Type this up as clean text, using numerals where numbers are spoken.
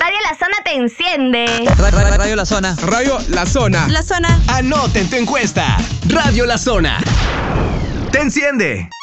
Radio La Zona te enciende. Radio La Zona. Radio La Zona. La Zona. Anota en tu encuesta. Radio La Zona. Te enciende.